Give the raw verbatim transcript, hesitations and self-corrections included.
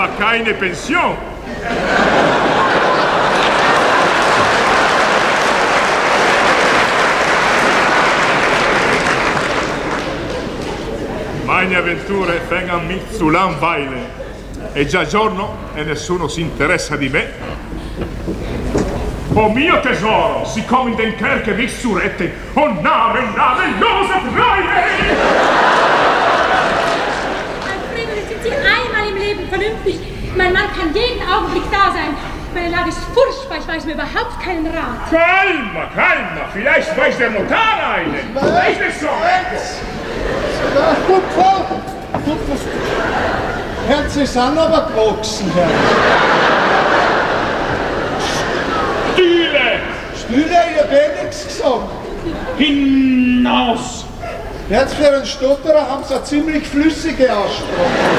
aber keine Pension. Meine avventure vengono mi zu langweilen. È già giorno e nessuno si interessa di me. Oh mio tesoro, sie kommen in den Kerker mich zu retten. Oh Name, namenlose Treue! Mein Friedrich, sind Sie einmal im Leben vernünftig? Mein Mann kann jeden Augenblick da sein. Meine Lage ist furchtbar, ich weiß mir überhaupt keinen Rat. Calma, calma, vielleicht weiß der Notar einen. Weiß es so. Ja, gut, Frau. Gut, das Herz ist an, aber gewachsen, Herr. Stühle! Stühle, ich hab eh nichts gesagt. Hinaus! Jetzt für einen Stotterer haben sie eine ziemlich flüssige Aussprache.